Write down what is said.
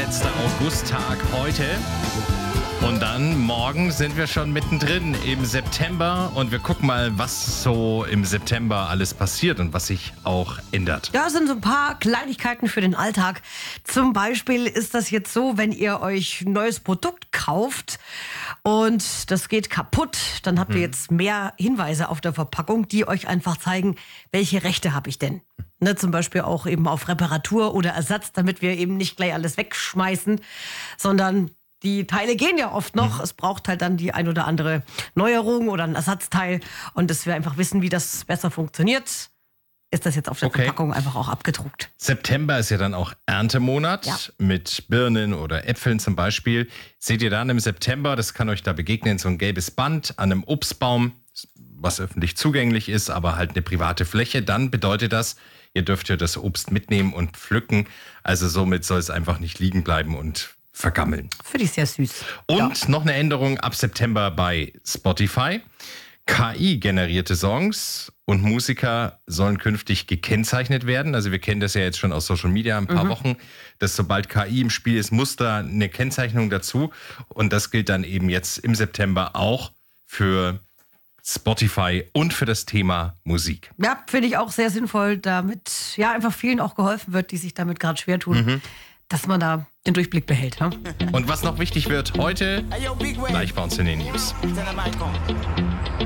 letzter Augusttag heute. Und dann morgen sind wir schon mittendrin im September und wir gucken mal, was so im September alles passiert und was sich auch ändert. Ja, es sind so ein paar Kleinigkeiten für den Alltag. Zum Beispiel ist das jetzt so, wenn ihr euch ein neues Produkt kauft und das geht kaputt, dann habt ihr jetzt mehr Hinweise auf der Verpackung, die euch einfach zeigen, welche Rechte habe ich denn. Ne, zum Beispiel auch eben auf Reparatur oder Ersatz, damit wir eben nicht gleich alles wegschmeißen, sondern die Teile gehen ja oft noch. Es braucht halt dann die ein oder andere Neuerung oder ein Ersatzteil. Und dass wir einfach wissen, wie das besser funktioniert, ist das jetzt auf der Verpackung einfach auch abgedruckt. September ist ja dann auch Erntemonat mit Birnen oder Äpfeln zum Beispiel. Seht ihr dann im September, das kann euch da begegnen, so ein gelbes Band an einem Obstbaum, was öffentlich zugänglich ist, aber halt eine private Fläche, dann bedeutet das, ihr dürft ja das Obst mitnehmen und pflücken. Also somit soll es einfach nicht liegen bleiben und vergammeln. Finde ich sehr süß. Und noch eine Änderung ab September bei Spotify. KI-generierte Songs und Musiker sollen künftig gekennzeichnet werden. Also wir kennen das ja jetzt schon aus Social Media ein paar Wochen, dass sobald KI im Spiel ist, muss da eine Kennzeichnung dazu. Und das gilt dann eben jetzt im September auch für Spotify und für das Thema Musik. Ja, finde ich auch sehr sinnvoll, damit ja einfach vielen auch geholfen wird, die sich damit gerade schwer tun, dass man da den Durchblick behält. Ne? Und was noch wichtig wird heute, gleich bei uns in den News.